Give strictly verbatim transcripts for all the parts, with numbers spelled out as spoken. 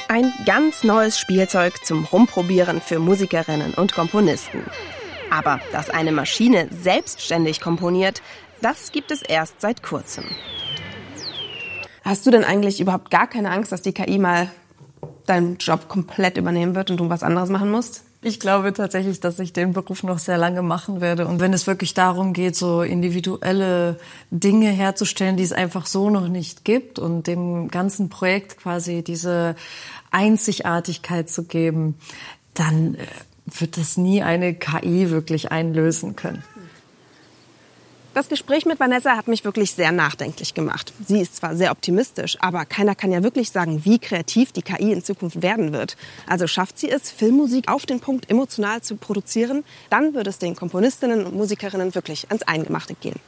Ein ganz neues Spielzeug zum Rumprobieren für Musikerinnen und Komponisten. Aber dass eine Maschine selbstständig komponiert, das gibt es erst seit kurzem. Hast du denn eigentlich überhaupt gar keine Angst, dass die K I mal deinen Job komplett übernehmen wird und du was anderes machen musst? Ich glaube tatsächlich, dass ich den Beruf noch sehr lange machen werde. Und wenn es wirklich darum geht, so individuelle Dinge herzustellen, die es einfach so noch nicht gibt und dem ganzen Projekt quasi diese Einzigartigkeit zu geben, dann wird das nie eine K I wirklich einlösen können. Das Gespräch mit Vanessa hat mich wirklich sehr nachdenklich gemacht. Sie ist zwar sehr optimistisch, aber keiner kann ja wirklich sagen, wie kreativ die K I in Zukunft werden wird. Also schafft sie es, Filmmusik auf den Punkt emotional zu produzieren, dann würde es den Komponistinnen und Musikerinnen wirklich ans Eingemachte gehen.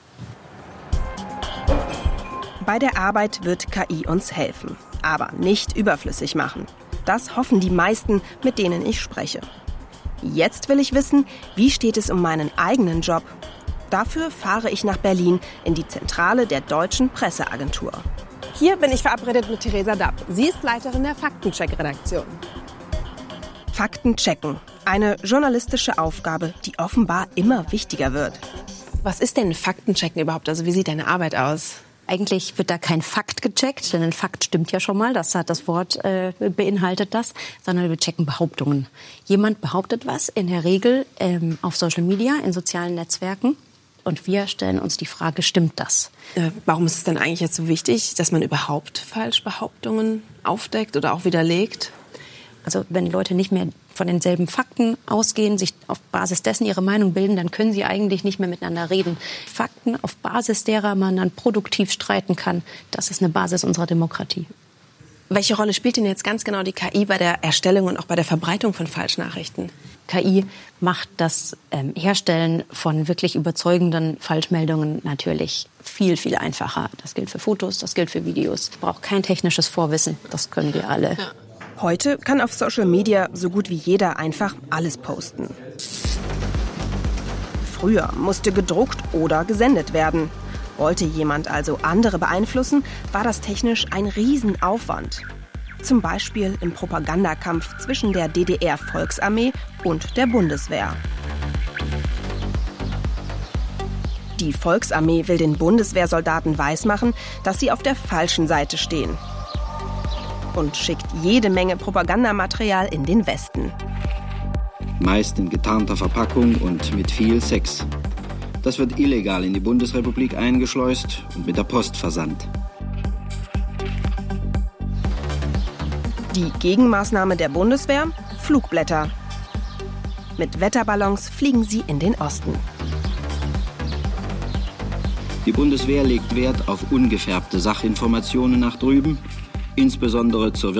Bei der Arbeit wird K I uns helfen, aber nicht überflüssig machen. Das hoffen die meisten, mit denen ich spreche. Jetzt will ich wissen, wie steht es um meinen eigenen Job? Dafür fahre ich nach Berlin in die Zentrale der Deutschen Presseagentur. Hier bin ich verabredet mit Theresa Dapp. Sie ist Leiterin der Faktencheck-Redaktion. Fakten checken. Eine journalistische Aufgabe, die offenbar immer wichtiger wird. Was ist denn Faktenchecken überhaupt? Also wie sieht deine Arbeit aus? Eigentlich wird da kein Fakt gecheckt, denn ein Fakt stimmt ja schon mal, das hat das Wort äh, beinhaltet das, sondern wir checken Behauptungen. Jemand behauptet was, in der Regel ähm, auf Social Media, in sozialen Netzwerken. Und wir stellen uns die Frage, stimmt das? Äh, warum ist es denn eigentlich jetzt so wichtig, dass man überhaupt Falschbehauptungen aufdeckt oder auch widerlegt? Also wenn Leute nicht mehr von denselben Fakten ausgehen, sich auf Basis dessen ihre Meinung bilden, dann können sie eigentlich nicht mehr miteinander reden. Fakten, auf Basis derer man dann produktiv streiten kann, das ist eine Basis unserer Demokratie. Welche Rolle spielt denn jetzt ganz genau die K I bei der Erstellung und auch bei der Verbreitung von Falschnachrichten? K I macht das ähm, Herstellen von wirklich überzeugenden Falschmeldungen natürlich viel, viel einfacher. Das gilt für Fotos, das gilt für Videos. Es braucht kein technisches Vorwissen, das können wir alle. Ja. Heute kann auf Social Media so gut wie jeder einfach alles posten. Früher musste gedruckt oder gesendet werden. Wollte jemand also andere beeinflussen, war das technisch ein Riesenaufwand. Zum Beispiel im Propagandakampf zwischen der D D R-Volksarmee und der Bundeswehr. Die Volksarmee will den Bundeswehrsoldaten weismachen, dass sie auf der falschen Seite stehen. Und schickt jede Menge Propagandamaterial in den Westen. Meist in getarnter Verpackung und mit viel Sex. Das wird illegal in die Bundesrepublik eingeschleust und mit der Post versandt. Die Gegenmaßnahme der Bundeswehr? Flugblätter. Mit Wetterballons fliegen sie in den Osten. Die Bundeswehr legt Wert auf ungefärbte Sachinformationen nach drüben, insbesondere zur